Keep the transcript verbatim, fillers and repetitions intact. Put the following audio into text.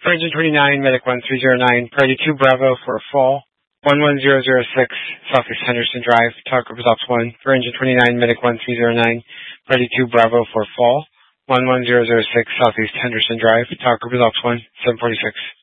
For engine twenty-nine, Medic one three zero nine, priority two Bravo for a fall. one one zero zero six, Southeast Henderson Drive, tower group results one. For engine twenty-nine, Medic one three zero nine, priority two Bravo for a fall. one one zero zero six, Southeast Henderson Drive, tower group results one, seven forty-six.